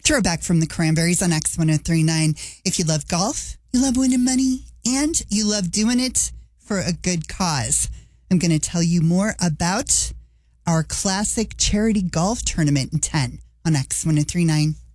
Throwback from the Cranberries on X1039. If you love golf, you love winning money, and you love doing it for a good cause, I'm going to tell you more about our classic charity golf tournament in 10 on X1039.